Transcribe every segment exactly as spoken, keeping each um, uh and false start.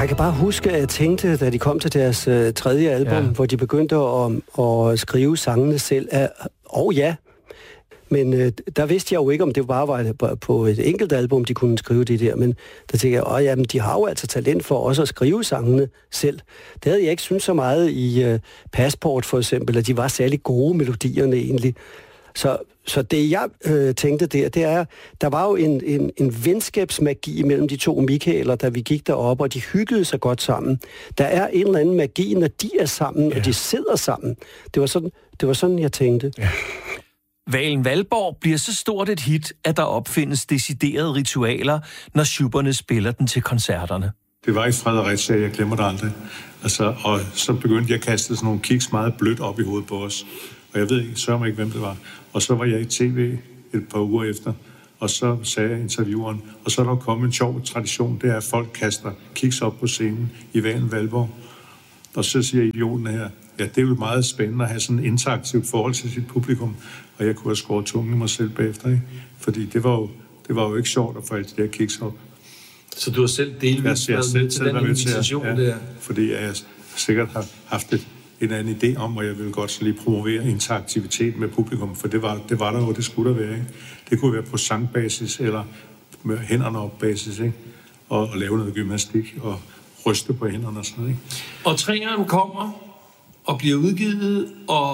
Jeg kan bare huske, at jeg tænkte, da de kom til deres øh, tredje album, ja. hvor de begyndte at, at skrive sangene selv. Åh oh, ja, men øh, der vidste jeg jo ikke, om det bare var på et enkelt album, de kunne skrive det der. Men der tænkte jeg, åh ja, men de har jo altså talent for også at skrive sangene selv. Det havde jeg ikke syntes så meget i øh, Passport for eksempel, at de var særlig gode melodierne egentlig. Så, så det jeg øh, tænkte der, det er, der var jo en, en, en venskabsmagi mellem de to Michaeler, da vi gik derop, og de hyggede sig godt sammen. Der er en eller anden magi, når de er sammen, ja. og de sidder sammen. Det var sådan, det var sådan jeg tænkte. Ja. Valen Valborg bliver så stort et hit, at der opfindes deciderede ritualer, når Schubberne spiller den til koncerterne. Det var i Fredericia, jeg glemmer det aldrig. Altså, og så begyndte jeg at kaste sådan nogle kiks meget blødt op i hovedet på os. Og jeg ved ikke, sørger mig ikke, hvem det var. Og så var jeg i tv et par uger efter, og så sagde intervieweren, og så er der kommet en sjov tradition, det er, at folk kaster kiks op på scenen i Valen Valborg. Og så siger idioten her, ja, det er jo meget spændende at have sådan et interaktivt forhold til sit publikum, og jeg kunne have skåret tungen i mig selv bagefter, ikke? Fordi det var, jo, det var jo ikke sjovt at få alle de der kiks op. Så du har selv delvis været med til den invitation ja, der? Fordi jeg sikkert har haft et en anden idé om, og jeg vil godt så lige promovere interaktivitet med publikum, for det var, det var der jo, det skulle der være, ikke? Det kunne være på sangbasis, eller med hænderne op basis, ikke? Og, og lave noget gymnastik, og ryste på hænderne og sådan noget, ikke? Og træerne kommer, og bliver udgivet,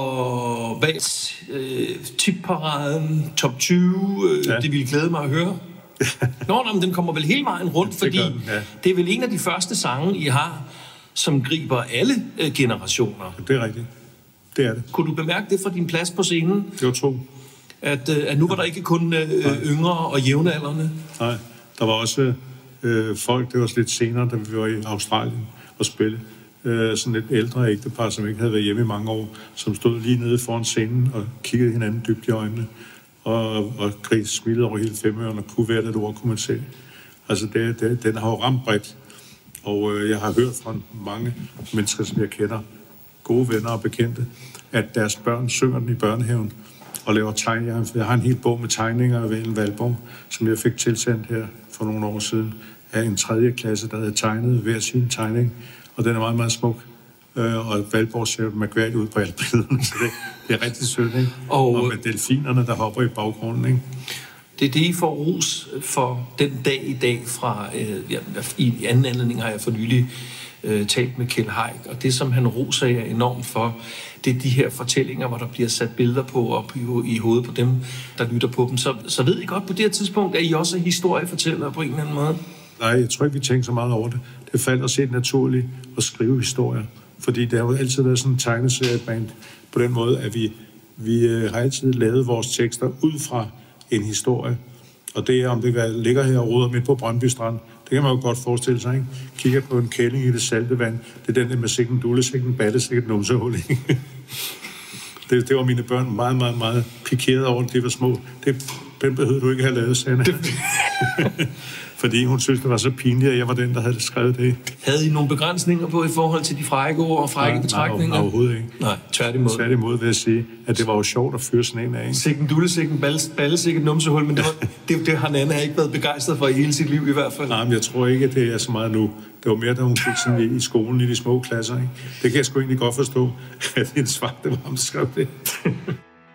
og hvad øh, tipparaden, top tyve, øh, ja. Det ville glæde mig at høre. Nå, men den kommer vel hele vejen rundt, fordi det, den, ja. det er vel en af de første sange, I har, som griber alle øh, generationer. Det er rigtigt. Det er det. Kunne du bemærke det fra din plads på scenen? Det var to. At, øh, at nu var der ikke kun øh, yngre og jævnaldrende? Nej, der var også øh, folk, det var lidt senere, da vi var i Australien og spille. Øh, sådan et ældre ægtepar, som ikke havde været hjemme i mange år, som stod lige nede foran scenen og kiggede hinanden dybt i øjnene. Og, og Gris smilede over hele Femøren og kunne være det ord, kunne man se. Altså, det, det, den har jo ramt bredt. Og øh, jeg har hørt fra mange mennesker, som jeg kender, gode venner og bekendte, at deres børn synger den i børnehaven og laver tegninger. Jeg har en hel bog med tegninger af Valen Valborg, som jeg fik tilsendt her for nogle år siden af en tredje klasse, der havde tegnet hver sin tegning. Og den er meget, meget smuk. Øh, og Valborg ser mærkværdigt ud på alle billederne, så det, det er rigtig sødt, ikke? Og, og med delfinerne, der hopper i baggrunden, ikke? Det er det, I får ros for den dag i dag fra, øh, ja, i anden anledning har jeg for nylig øh, talt med Kjeld Haik, og det, som han roser jer enormt for, det er de her fortællinger, hvor der bliver sat billeder på op i, i hovedet på dem, der lytter på dem. Så, så ved I godt på det her tidspunkt, at I også er historiefortællere på en eller anden måde? Nej, jeg tror ikke, vi tænker så meget over det. Det faldt os helt naturligt at skrive historier, fordi det har jo altid været sådan en tegneserieband på den måde, at vi, vi øh, har altid lavet vores tekster ud fra en historie. Og det er, om det ligger her og roder midt på Brøndby Strand, det kan man jo godt forestille sig, ikke? Kigger på en kælling i det salte vand, det er den der med sikken dulle, sikken balle, sikken numsehul, ikke? det, det var mine børn meget, meget, meget pikeret over, at de var små. Det, den behøvede du ikke have lavet, Sanne. Fordi hun synes, det var så pinligt, at jeg var den, der havde skrevet det. Havde I nogle begrænsninger på i forhold til de frække ord og frække nej, betragtninger? Nej, overhovedet ikke. Nej, tværtimod. Tværtimod vil jeg sige, at det var jo sjovt at fyre sådan en af. Sikken dulle, sikken balle, balle sikken numsehul, men det, var, det, det har Nanna ikke været begejstret for i hele sit liv i hvert fald. Nej, men jeg tror ikke, at det er så meget nu. Det var mere, da hun fik sådan i skolen i de små klasser, ikke? Det kan jeg sgu egentlig godt forstå, at det er en svagt, der var ham, der skrev det.